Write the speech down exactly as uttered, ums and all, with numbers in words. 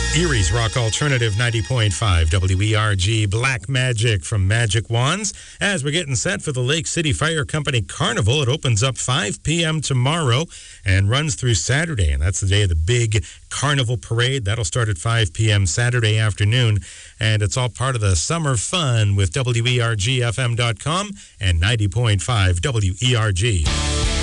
Erie's Rock Alternative ninety point five W E R G Black Magic from Magic Wands. As we're getting set for the Lake City Fire Company Carnival, it opens up five p.m. tomorrow and runs through Saturday. And that's the day of the big Carnival Parade. That'll start at five p.m. Saturday afternoon. And it's all part of the summer fun with W E R G F M dot com and ninety point five W E R G.